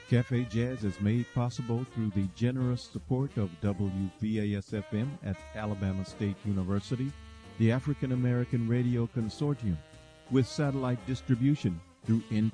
Cafe Jazz is made possible through the generous support of WVAS-FM at Alabama State University, the African American Radio Consortium, with satellite distribution through